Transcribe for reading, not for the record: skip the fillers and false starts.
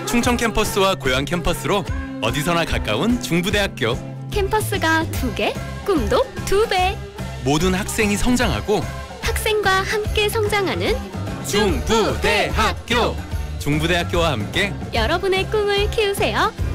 충청 캠퍼스와 고양 캠퍼스로 어디서나 가까운 중부대학교. 캠퍼스가 2개, 꿈도 2배. 모든 학생이 성장하고 학생과 함께 성장하는 중부대학교. 중부대학교와 함께 여러분의 꿈을 키우세요.